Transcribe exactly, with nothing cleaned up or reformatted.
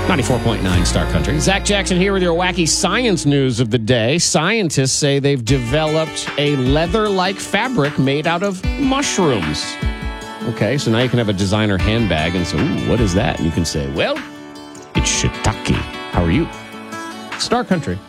ninety-four point nine Star Country. Zach Jackson here with your wacky science news of the day. Scientists say they've developed a leather-like fabric made out of mushrooms. Okay, so now you can have a designer handbag and say, ooh, what is that? And you can say, well, it's shiitake. How are you? Star Country.